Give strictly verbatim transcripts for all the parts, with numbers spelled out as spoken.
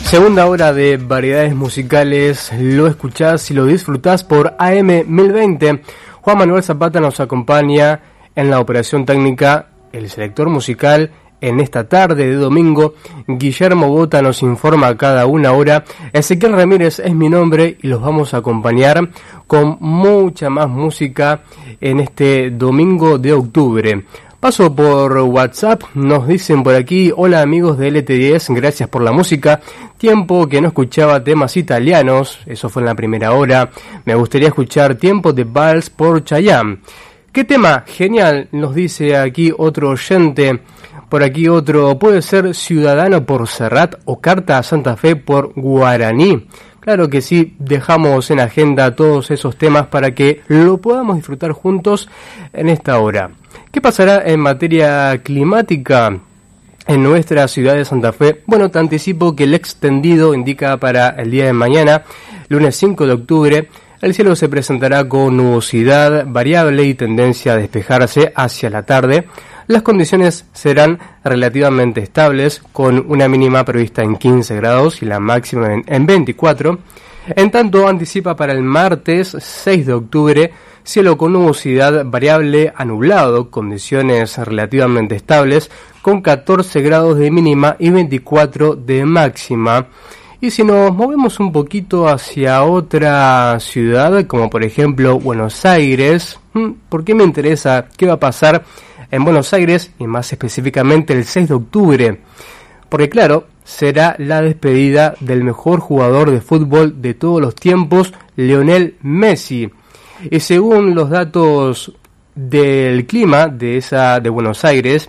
Segunda hora de variedades musicales, lo escuchás y lo disfrutás por A M mil veinte. Juan Manuel Zapata nos acompaña en la operación técnica, el selector musical en esta tarde de domingo. Guillermo Bota nos informa a cada una hora. Ezequiel Ramírez es mi nombre y los vamos a acompañar con mucha más música en este domingo de octubre. Paso por WhatsApp, nos dicen por aquí: hola amigos de L T diez, gracias por la música. Tiempo que no escuchaba temas italianos, eso fue en la primera hora. Me gustaría escuchar Tiempo de Vals por Chayanne. ¿Qué tema? Genial, nos dice aquí otro oyente. Por aquí otro, puede ser Ciudadano por Serrat o Carta a Santa Fe por Guaraní. Claro que sí, dejamos en agenda todos esos temas para que lo podamos disfrutar juntos en esta hora. ¿Qué pasará en materia climática en nuestra ciudad de Santa Fe? Bueno, te anticipo que el extendido indica para el día de mañana, lunes cinco de octubre, el cielo se presentará con nubosidad variable y tendencia a despejarse hacia la tarde. Las condiciones serán relativamente estables, con una mínima prevista en quince grados y la máxima en, en veinticuatro. En tanto, anticipa para el martes seis de octubre, cielo con nubosidad variable a nublado, condiciones relativamente estables, con catorce grados de mínima y veinticuatro de máxima. Y si nos movemos un poquito hacia otra ciudad, como por ejemplo Buenos Aires, ¿por qué me interesa qué va a pasar en Buenos Aires y más específicamente el seis de octubre? Porque claro, será la despedida del mejor jugador de fútbol de todos los tiempos, Lionel Messi. Y según los datos del clima de esa de Buenos Aires,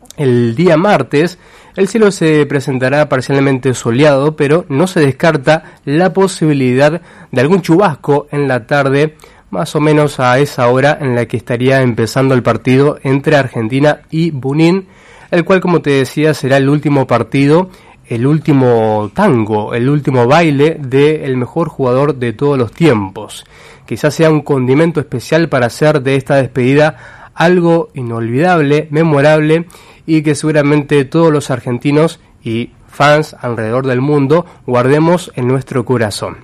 el día martes el cielo se presentará parcialmente soleado, pero no se descarta la posibilidad de algún chubasco en la tarde, más o menos a esa hora en la que estaría empezando el partido entre Argentina y Benín, el cual, como te decía, será el último partido, el último tango, el último baile del mejor jugador de todos los tiempos. Quizás sea un condimento especial para hacer de esta despedida algo inolvidable, memorable, y que seguramente todos los argentinos y fans alrededor del mundo guardemos en nuestro corazón.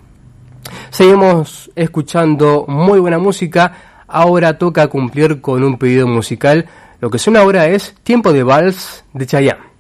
Seguimos escuchando muy buena música. Ahora toca cumplir con un pedido musical. Lo que suena ahora es Tiempo de Vals de Chayanne.